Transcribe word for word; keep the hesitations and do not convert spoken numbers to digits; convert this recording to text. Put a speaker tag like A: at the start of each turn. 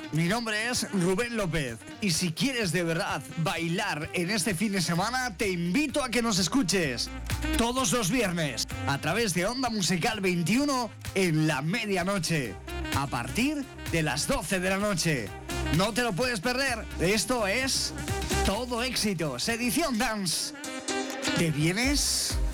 A: Mi nombre es Rubén López y si quieres de verdad bailar en este fin de semana, te invito a que nos escuches todos los viernes a través de Onda Musical veintiuno en la medianoche, a partir de las doce de la noche. No te lo puedes perder. Esto es Todo Éxitos, edición Dance. ¿Te vienes?